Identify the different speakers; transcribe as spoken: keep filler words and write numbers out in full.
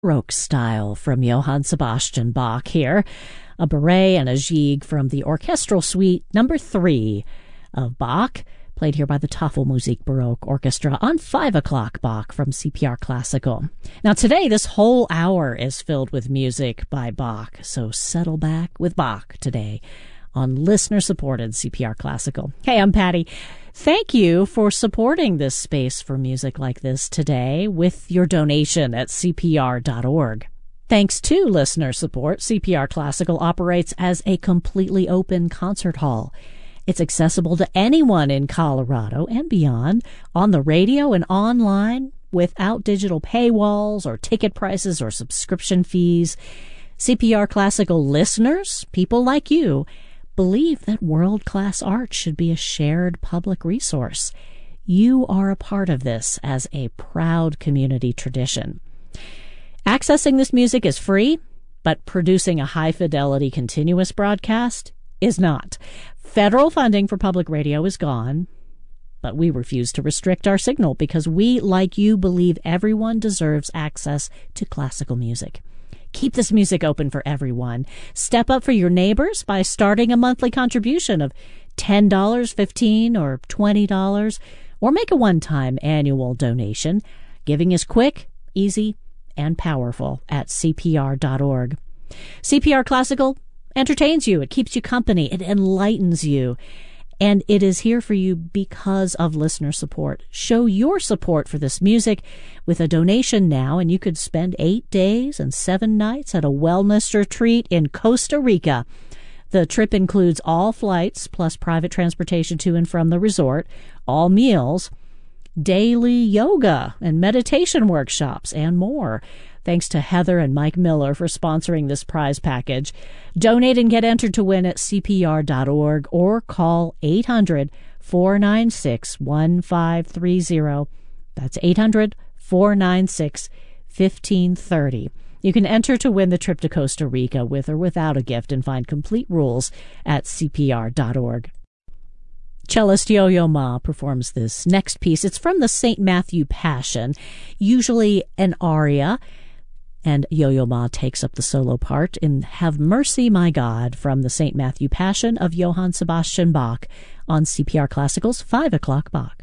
Speaker 1: Baroque style from Johann Sebastian Bach here, a Bourrée and a Gigue from the Orchestral Suite number three of Bach, played here by the Tafelmusik Baroque Orchestra on five o'clock Bach from C P R Classical. Now today, this whole hour is filled with music by Bach, so settle back with Bach today on listener-supported C P R Classical. Hey, I'm Patty. Thank you for supporting this space for music like this today with your donation at C P R dot org. Thanks to listener support, C P R Classical operates as a completely open concert hall. It's accessible to anyone in Colorado and beyond on the radio and online without digital paywalls or ticket prices or subscription fees. C P R Classical listeners, people like you, believe that world-class art should be a shared public resource. You are a part of this as a proud community tradition. Accessing this music is free, but producing a high-fidelity continuous broadcast is not. Federal funding for public radio is gone, but we refuse to restrict our signal because we, like you, believe everyone deserves access to classical music. Keep this music open for everyone. Step up for your neighbors by starting a monthly contribution of ten dollars, fifteen dollars, or twenty dollars, or make a one-time annual donation. Giving is quick, easy, and powerful at C P R dot org. C P R Classical entertains you. It keeps you company. It enlightens you. And it is here for you because of listener support. Show your support for this music with a donation now, and you could spend eight days and seven nights at a wellness retreat in Costa Rica. The trip includes all flights plus private transportation to and from the resort, all meals, daily yoga and meditation workshops, and more. Thanks to Heather and Mike Miller for sponsoring this prize package. Donate and get entered to win at C P R dot org or call eight hundred, four nine six, one five three zero. That's eight hundred, four nine six, one five three zero. You can enter to win the trip to Costa Rica with or without a gift and find complete rules at C P R dot org. Cellist Yo-Yo Ma performs this next piece. It's from the Saint Matthew Passion, usually an aria, and Yo-Yo Ma takes up the solo part in Have Mercy, My God, from the Saint Matthew Passion of Johann Sebastian Bach on C P R Classical's five o'clock Bach.